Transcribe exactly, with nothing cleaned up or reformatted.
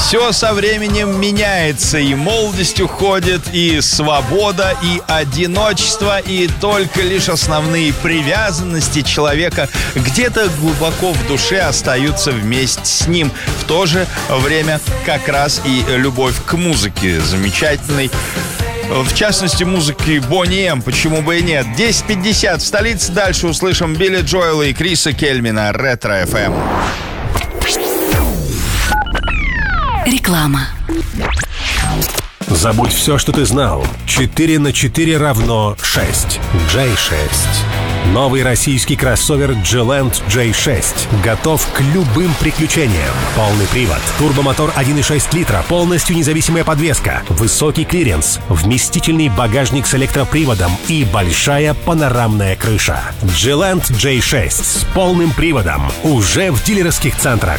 Все со временем меняется, и молодость уходит, и свобода, и одиночество, и только лишь основные привязанности человека где-то глубоко в душе остаются вместе с ним. В то же время как раз и любовь к музыке замечательной. В частности, музыки Бонни М, почему бы и нет. десять пятьдесят в столице. Дальше услышим Билли Джоэла и Криса Кельмина. Ретро-эф эм. Реклама. Забудь все, что ты знал. четыре на четыре равно шесть. джей шесть. Новый российский кроссовер G-Land джей шесть готов к любым приключениям. Полный привод, турбомотор один и шесть литра, полностью независимая подвеска, высокий клиренс, вместительный багажник с электроприводом и большая панорамная крыша. G-Land джей шесть с полным приводом уже в дилерских центрах.